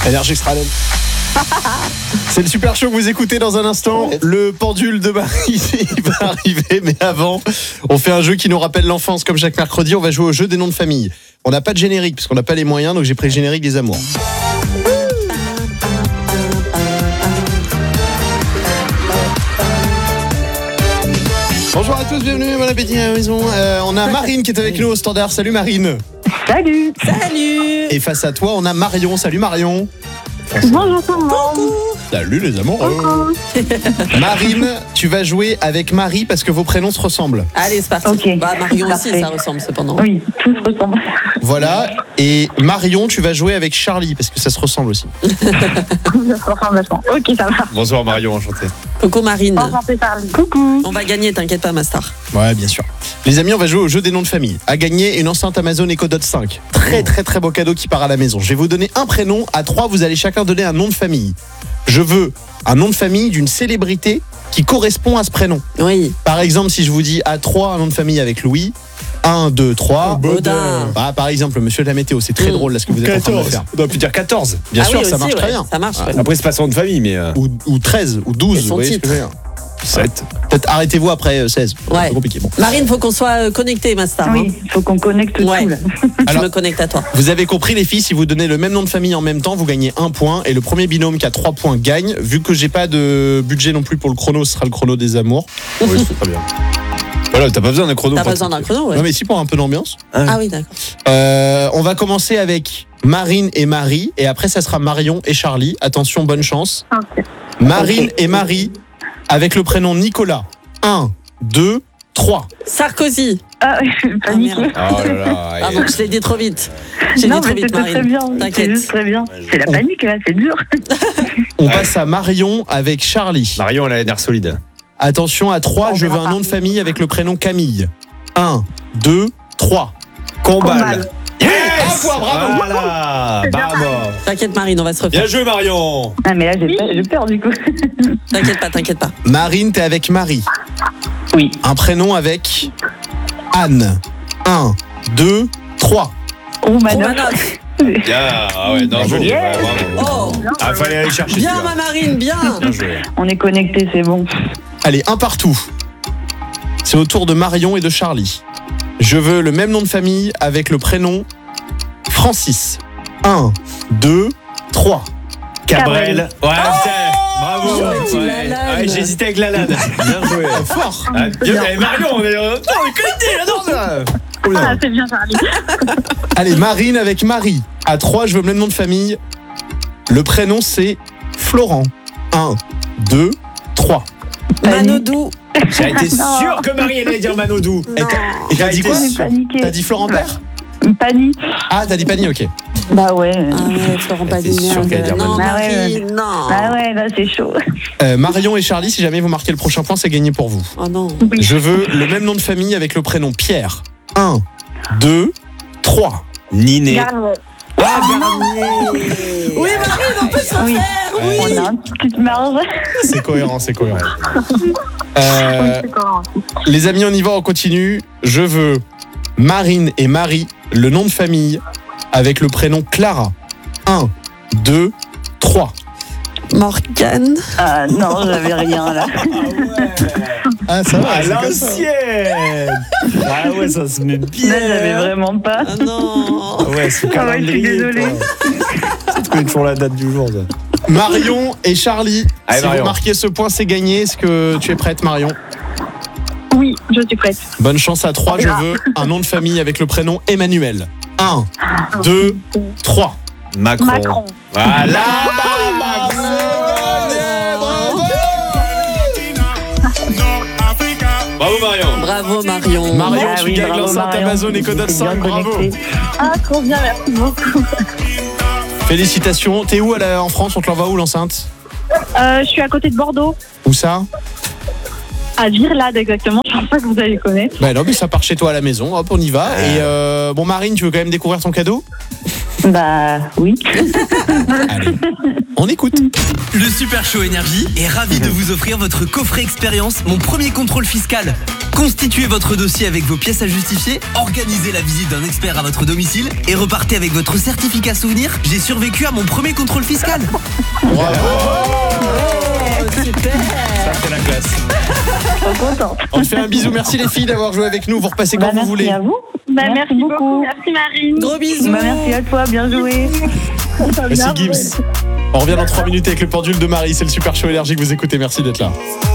Énergie Extrême. C'est le super show que vous écoutez dans un instant. Le pendule de Marie il va arriver, mais avant, on fait un jeu qui nous rappelle l'enfance. Comme chaque mercredi, on va jouer au jeu des noms de famille. On n'a pas de générique parce qu'on n'a pas les moyens, donc j'ai pris le générique des amours. Bonjour à tous, bienvenue, bon appétit à la maison. On a Marine qui est avec nous au standard. Salut Marine. Salut. Et face à toi, on a Marion. Salut Marion. Bonjour tout le monde. Salut les amoureux. Marine, tu vas jouer avec Marie parce que vos prénoms se ressemblent. Allez, c'est parti. Ok. Bah, Marion Parfait. aussi, ça ressemble cependant. Oui, tous ressemblent. Voilà. Et Marion, tu vas jouer avec Charlie parce que ça se ressemble aussi. Ça se ressemble vachement. Ok, ça va. Bonsoir Marion, enchanté. Coucou Marine. Enchanté Charlie. Coucou. On va gagner, t'inquiète pas, ma star. Ouais, bien sûr. Les amis, on va jouer au jeu des noms de famille. À gagner une enceinte Amazon Echo Dot 5. Très très très beau cadeau qui part à la maison. Je vais vous donner un prénom. À 3, vous allez chacun donner un nom de famille. Je veux un nom de famille d'une célébrité qui correspond à ce prénom. Oui. Par exemple, si je vous dis à 3 un nom de famille avec Louis, 1, 2, 3. Baudin. Bah, par exemple, monsieur de la météo, c'est très drôle là ce que vous êtes en train de 14. faire. On aurait pu dire 14. Bien Ah sûr, oui, ça aussi, marche ouais. très bien. Ça marche, ouais. Après, c'est pas son nom de famille, mais Ou 13, ou 12, Et son vous voyez ce que je veux titre. dire. 7. Peut-être arrêtez-vous après 16. Ouais. C'est compliqué. Bon. Marine, faut qu'on soit connecté, ma star. Oui, il faut qu'on connecte Ouais. tout là. Tu Alors- me connectes à toi. Vous avez compris les filles, si vous donnez le même nom de famille en même temps, vous gagnez 1 point et le premier binôme qui a 3 points gagne. Vu que j'ai pas de budget non plus pour le chrono, ce sera le chrono des amours. Oui, c'est très bien. Voilà, t'as pas besoin d'un chrono. T'as pour pas besoin d'un chrono, ouais. Non mais si pour un peu d'ambiance. Ah oui, d'accord. On va commencer avec Marine et Marie et après ça sera Marion et Charlie. Attention, bonne chance. Ok. Marine Ok. et Marie avec le prénom Nicolas. 1, 2, 3. Sarkozy. Ah, je suis paniquée. merde. Oh là là. Ah bon, je l'ai dit trop vite. J'ai Non, dit trop mais vite, c'était très Marine. bien. C'est T'inquiète. juste très bien. C'est la panique là, c'est dur. On passe à Marion avec Charlie. Marion, elle a l'air solide. Attention, à 3, On je veux verra un nom de famille avec le prénom Camille. 1, 2, 3. Combal. Yes. Un point, bravo. Voilà. Bravo. T'inquiète, Marine, on va se refaire. Bien joué Marion. Ah, mais là, j'ai peur du coup. T'inquiète pas, t'inquiète pas. Marine, t'es avec Marie. Oui. Un prénom avec Anne. 1, 2, 3. Roumanoff. Romanov. Bien. Ah ouais, non, joli. Yes. Ouais, bravo. Oh, Ah, fallait aller chercher bien, celui-là. ma Marine, bien. Bien joué. On est connectés, c'est bon. Allez, un partout. C'est au tour de Marion et de Charlie. Je veux le même nom de famille avec le prénom Francis. 1, 2, 3. Cabrel. Ouais, putain. Bravo. J'aurais dit Ouais. Lalanne. Ouais, j'hésitais avec Lalanne. Bien joué. Fort. Ah, bien. Eh, Marion, on est connectés, j'adore ça. Ah, c'est bien Charlie. Allez, Marine avec Marie. À 3, je veux le même nom de famille. Le prénom, c'est Florent. 1, 2, 3. Manodou. J'ai été sûr que Marie allait dire Manodou. Et t'as dit quoi On est paniqués. T'as dit Florent Père Panique. Ah, t'as dit Pani, ok. Bah ouais. Ah ouais, Florent T'es Pagny. sûr qu'elle allait dire Non, Manodou. Ah ouais, Marine, non. Ah ouais, là, c'est chaud. Marion et Charlie, si jamais vous marquez le prochain point, c'est gagné pour vous. Oh non. Oui. Je veux le même nom de famille avec le prénom Pierre. 1, 2, 3. Niné. Garde. Oui, Marine, on peut se Oui. refaire. Oui. On a une petite marge. C'est cohérent, c'est cohérent. Oui, Euh, c'est cohérent. les amis, on y va, on continue. Je veux Marine et Marie, le nom de famille avec le prénom Clara. 1, 2, 3. Morgane. Ah non, j'avais rien là. Ah, ça À l'ancienne. Ah ouais, ça se met bien. Là, j'avais vraiment pas. Ah non. Ah ouais, c'est Ah ouais, je suis désolée. C'est qu'ils font la date du jour, ça. Marion et Charlie, Allez, si Marion. vous marquez ce point, c'est gagné. Est-ce que tu es prête, Marion? Oui, je suis prête. Bonne chance à 3, je veux un nom de famille avec le prénom Emmanuel. 1, 2, 3. Macron. Macron. Voilà. Bravo Marion. Bravo, Marion. Marion, Ah tu oui, gagnes bravo, l'enceinte Marion. Amazon Echo Dot C'est 5, bien bravo. connecté. Ah, trop bien, merci beaucoup. Félicitations. T'es où en France? On te l'envoie où l'enceinte? Je suis à côté de Bordeaux, Où ça? à Virlade exactement. Je pense pas que vous allez connaître. Bah non, mais ça part chez toi à la maison. Hop, on y va. Et bon, Marine, tu veux quand même découvrir ton cadeau? Bah oui. Allez, on écoute. Le Super Show Énergie est ravi de vous offrir votre coffret expérience Mon premier contrôle fiscal. Constituez votre dossier avec vos pièces à justifier, organisez la visite d'un expert à votre domicile et repartez avec votre certificat souvenir. J'ai survécu à mon premier contrôle fiscal. Ça fait la classe. Trop contente. On te fait un bisou. Merci les filles d'avoir joué avec nous. Vous repassez quand vous merci voulez. à vous. Merci beaucoup. Merci Marine. Gros bisous. Merci à toi, bien joué. Merci Gims. On revient dans 3 minutes avec le pendule de Marie. C'est le Super Show Énergie que vous écoutez. Merci d'être là.